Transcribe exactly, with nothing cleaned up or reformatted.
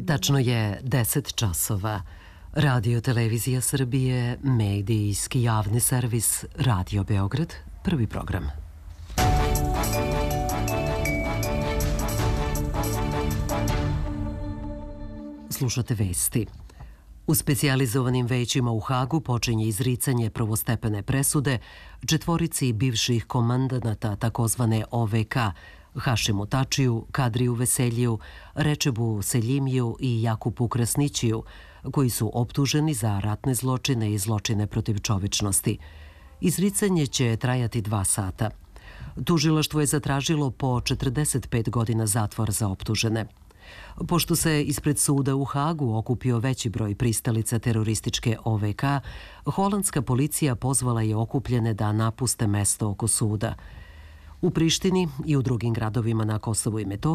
Tačno je deset časova. Radio Televizija Srbije, medijski javni servis Radio Beograd, prvi program. Slušate vesti. U specijalizovanim većima u Hagu počinje izricanje prvostepene presude četvorici bivših komandanata takozvane O V K, Hašimu Tačiju, Kadriju Veseljiju, Rečebu Seljimiju i Jakupu Krasnićiju, koji su optuženi za ratne zločine i zločine protiv čovečnosti. Izricanje će trajati dva sata. Tužilaštvo je zatražilo po četrdeset pet godina zatvora za optužene. Pošto se ispred suda u Hagu okupio veći broj pristalica terorističke O V K, holandska policija pozvala je okupljene da napuste mesto oko suda. U Prištini i u drugim gradovima na Kosovu i Metohiji